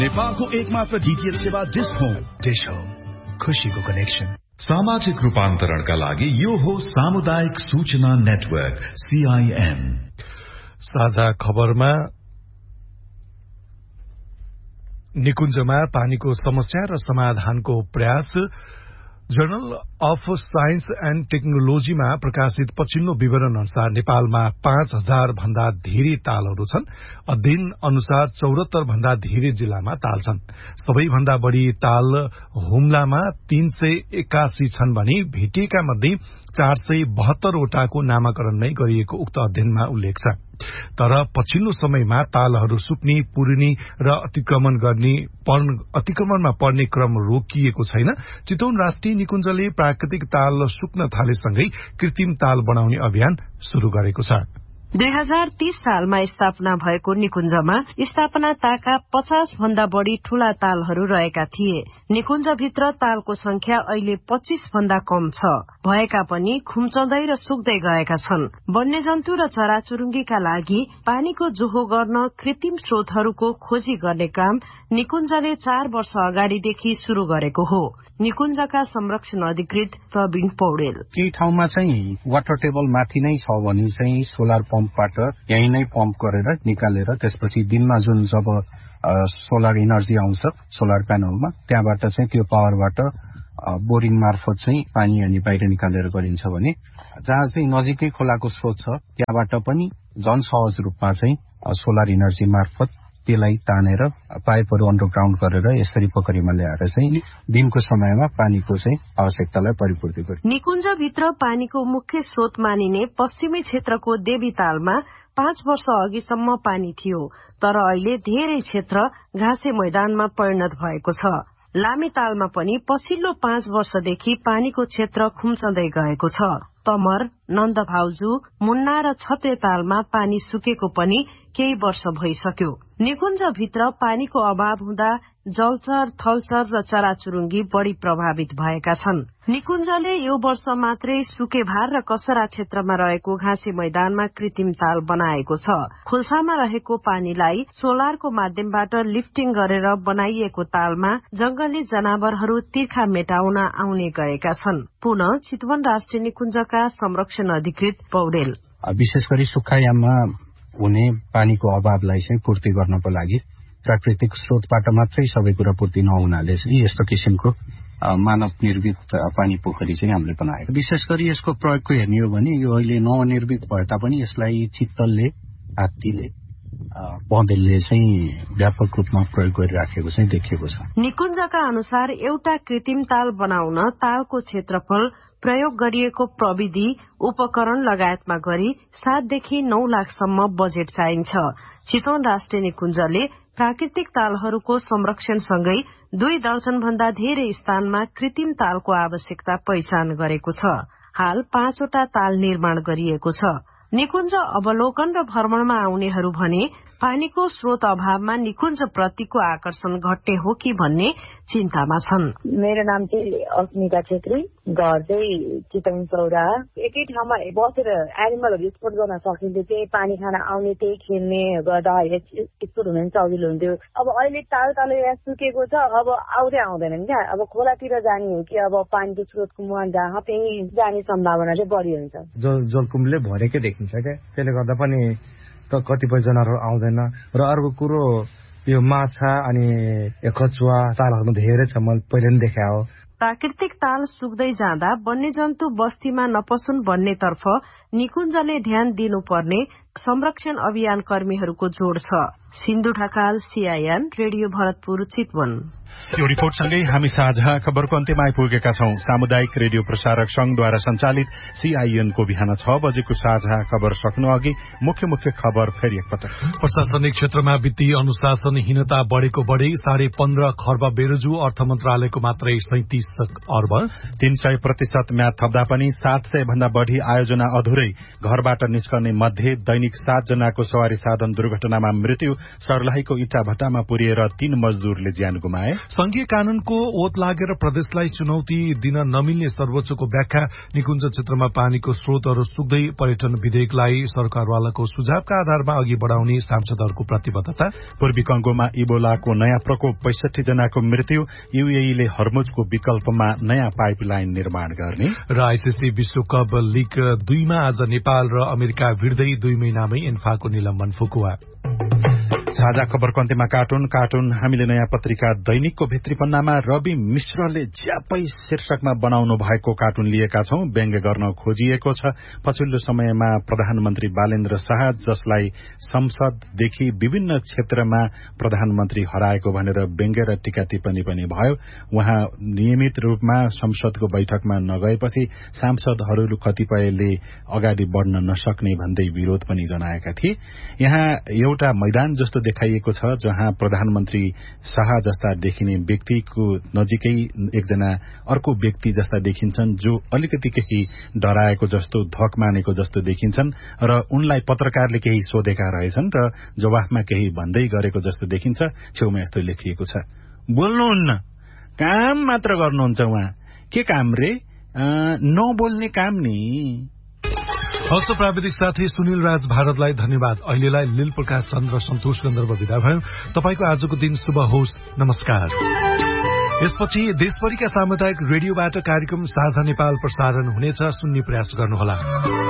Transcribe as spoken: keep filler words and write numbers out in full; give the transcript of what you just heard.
नेपालको एकमात्र डीटीएच सेवा डिश होम। डिश होम, खुशीको कनेक्सन। सामाजिक रूपान्तरणका लागि यो हो सामुदायिक सूचना नेटवर्क सीआईएन। साझा खबरमा निकुञ्जमा पानीको समस्या र समाधानको प्रयास। जर्नल अफ साइन्स एण्ड टेक्नोलोजीमा प्रकाशित पछिल्लो विवरण अनुसार नेपालमा पाँच हजार भन्दा धेरै तालहरू छन्। अध्ययन अनुसार चौरात्तर भन्दा धेरै जिल्लामा ताल छन्। सबैभन्दा बढ़ी ताल हुम्लामा तीन सय एकासी छन् भने भेटिएका मध्ये चार सय बहत्तरवटाको नामाकरण नै गरिएको उक्त अध्ययनमा उल्लेख छ। तर पछिल्लो समयमा तालहरू सुक्ने, पुरिने र अतिक्रमण गर्ने अतिक्रमणमा पर्ने क्रम रोकिएको छैन। चितवन राष्ट्रिय निकुञ्जले प्राकृतिक ताल सुक्न थालेसँगै कृत्रिम ताल बनाउने अभियान शुरू गरेको छ। दुई हजार तीस सालमा स्थापना भएको निकुञ्जमा स्थापना ताका पचास भन्दा बढ़ी ठूला तालहरू रहेका थिए। निकुञ्जभित्र तालको संख्या अहिले पच्चीस भन्दा कम छ। भएका पनि खुम्चँदै र सुक्दै गएका छन्। वन्यजन्तु र चराचुरुङ्गीका लागि पानीको जोहो गर्न कृत्रिम स्रोतहरूको खोजी गर्ने काम निकुञ्जले चार वर्ष अगाडिदेखि शुरू गरेको हो। निकुञ्जका संरक्षण अधिकृत प्रवीण पौडेल। केही ठाउँमा चाहिँ वाटर टेबल माथि नै छ भने चाहिँ सोलर पम्पबाट यही नै पम्प गरेर निकालेर त्यसपछि दिनमा जुन जब सोलर इनर्जी आउँछ सोलर प्यानलमा त्यहाँबाट चाहिँ त्यो पावरबाट बोरिङ मार्फत चाहिँ पानी अनि बाहिर निकालेर गरिन्छ भने जहाँ चाहिँ नजिकै खोलाको स्रोत छ त्यहाँबाट पनि झन सहज रूपमा चाहिँ सोलर इनर्जी मार्फत त्यसलाई तानेर पाइपहरू अन्डरग्राउन्ड गरेर यसरी पोखरीमा ल्याएर चाहिँ दिनको समयमा पानीको चाहिँ आवश्यकतालाई परिपूर्ति गर्छ। निकुञ्जभित्र पानीको मुख्य स्रोत मानिने पश्चिमी क्षेत्रको देवीतालमा पाँच वर्ष अघिसम्म पानी थियो, तर अहिले धेरै क्षेत्र घाँसे मैदानमा परिणत भएको छ। लामीतालमा पनि पछिल्लो पाँच वर्षदेखि पानीको क्षेत्र खुम्चँदै गएको छ। तमर, नन्दभाउजू, मुन्ना र छत्रे तालमा पानी सुकेको पनि केही वर्ष भइसक्यो। निकुञ्जभित्र पानीको अभाव हुँदा जलचर, थलचर र चराचुरुङ्गी बढ़ी प्रभावित भएका छन्। निकुञ्जले यो वर्ष मात्रै सुकेभार र कसरा क्षेत्रमा रहेको घाँसे मैदानमा कृत्रिम ताल बनाएको छ। खुल्सामा रहेको पानीलाई सोलरको माध्यमबाट लिफ्टिङ गरेर बनाइएको तालमा जंगली जनावरहरू तिर्खा मेटाउन आउने गरेका छन्। पुनः चितवन राष्ट्रिय निकुञ्जका संरक्षण अधिकृत पौडेल। विशेष गरी सुक्खायाममा हुने पानीको अभावलाई चाहिँ पूर्ति गर्नको लागि प्राकृतिक स्रोतबाट मात्रै सबै कुरा पूर्ति नहुनाले चाहिँ यस्तो किसिमको मानव निर्मित पानी पोखरी चाहिँ हामीले बनाएको। विशेष गरी यसको प्रयोगको हेर्ने हो भने यो अहिले नवनिर्मित भए तापनि यसलाई चित्तलले, हात्तीले, बँदेलले चाहिँ व्यापक रूपमा प्रयोग गरिराखेको चाहिँ देखिएको छ। निकुञ्जका अनुसार एउटा कृत्रिम ताल बनाउन तालको क्षेत्रफल, प्रयोग गरिएको प्रविधि, उपकरण लगायतमा गरी सातदेखि नौ लाखसम्म बजेट चाहिन्छ। चितवन राष्ट्रिय निकुञ्जले प्राकृतिक तालहरूको संरक्षणसँगै दुई दर्जन भन्दा धेरै स्थानमा कृत्रिम तालको आवश्यकता पहिचान गरेको छ। हाल पाँचवटा ताल निर्माण गरिएको छ। निकुञ्ज अवलोकन र भ्रमणमा आउनेहरू भने पानीको स्रोत अभावमा निकुञ्ज प्रतिको आकर्षण घट्ने हो कि भन्ने चिन्तामा छन्। मेरो नाम चाहिँ अस्मिता छेत्री, घर चाहिँ चितवन चौरा। एकै ठाउँमा बसेर एनिमलहरू स्पोर्ट गर्न सकिन्थ्यो, त्यही पानी खान आउने, त्यही खेल्ने गर्दा स्पोर्ट हुने सजिलो हुन्थ्यो। अब अहिले ताल ताल सुकेको छ, अब आउँदै आउँदैनन् क्या। अब खोलातिर जाने हो कि अब पानीको स्रोतको मुहान जहाँ त्यही जाने सम्भावना चाहिँ बढी हुन्छ। जलकुम्बीले भरेकै देखिन्छ क्या, त्यसले गर्दा पनि त कतिपय जनावरहरू आउँदैन। र अर्को कुरो यो माछा अनि कछुवा तालहरू धेरै छ, मैले पहिले पनि देखा हो। प्राकृतिक ताल सुक्दै जाँदा वन्यजन्तु बस्तीमा नपसुन् भन्नेतर्फ निकुञ्जले ध्यान दिनुपर्ने संरक्षण अभियान कर्मीहरूको जोड छ। Sindhu Dhakal, CIN radio Bharatpur, Chitwan. यो रिपोर्टसँगै हामी साझा खबरको अन्त्यमा आइपुगेका छौं। सामुदायिक रेडियो प्रसारक संघद्वारा संचालित सीआईएनको बिहान छ बजेको साझा खबर सक्नु अघि मुख्य मुख्य खबर फेरि एकपटक। प्रशासनिक क्षेत्रमा वित्तीय अनुशासनहीनता बढ़ेको बढ़ी साढे पन्ध्र खर्ब बेरोजु अर्थ मन्त्रालयको मात्रै सैतिस अर्ब तीन सय प्रतिशत म्याद थप्दा पनि सात सय भन्दा बढ़ी आयोजना अधुरै घरबाट निस्कने मध्ये दैनिक सात जनाको सवारी साधन दुर्घटनामा मृत्यु सर्लाहीको इटा भट्टामा पुरिएर तीन मजदूरले ज्यान गुमाए संघीय कानूनको ओत लागेर प्रदेशलाई चुनौती दिन नमिल्ने सर्वोच्चको व्याख्या निकुञ्ज क्षेत्रमा पानीको स्रोतहरू सुक्दै पर्यटन विधेयकलाई सरकारवालाको सुझावका आधारमा अघि बढ़ाउने सांसदहरूको प्रतिबद्धता पूर्वी कंगोमा इबोलाको नयाँ प्रकोप पैंसठी जनाको मृत्यु यूएईले हर्मुजको विकल्पमा नयाँ पाइपलाइन निर्माण गर्ने र आईसीसी विश्वकप लीग दुईमा आज नेपाल र अमेरिका भिड्दै दुई महिनामै एन्फाको निलम्बन फुकुवा साझा खबरको अन्त्यमा कार्टुन कार्टुन हामीले नयाँ पत्रिका दैनिकको भित्री पन्नामा रवि मिश्रले ज्यापै शीर्षकमा बनाउनु भएको कार्टुन लिएका छौं व्यङ्ग्य गर्न खोजिएको छ पछिल्लो समयमा प्रधानमन्त्री बालेन्द्र शाह जसलाई संसददेखि विभिन्न क्षेत्रमा प्रधानमन्त्री हराएको भनेर व्यङ्ग्य र टीका टिप्पणी पनि भयो उहाँ नियमित रूपमा संसदको बैठकमा नगएपछि सांसदहरू कतिपयले अगाडि बढ़न नसक्ने भन्दै विरोध पनि जनाएका थिए यहाँ एउटा मैदान जस्तो देखाइएको छ जहाँ प्रधानमन्त्री शाह जस्ता देखिने व्यक्तिको नजिकै एकजना अर्को व्यक्ति जस्ता देखिन्छन् जो अलिकति केही डराएको जस्तो धक मानेको जस्तो देखिन्छन् र उनलाई पत्रकारले केही सोधेका रहेछन् र जवाफमा केही भन्दै गरेको जस्तो देखिन्छ छेउमा यस्तो लेखिएको छ बोल्नुहुन्न काम मात्र गर्नुहुन्छ उहाँ के काम रे नबोल्ने काम नि हस्त प्राविधिक साथी सुनिल राज भारतलाई धन्यवाद अहिलेलाई लील प्रकाश चन्द्र सन्तोष गन्धर्व विदा भयो तपाईको आजको दिन शुभ होस् नमस्कार यसपछि देशभरिका सामुदायिक रेडियोबाट कार्यक्रम साझा नेपाल प्रसारण हुनेछ सुन्ने प्रयास गर्नुहोला।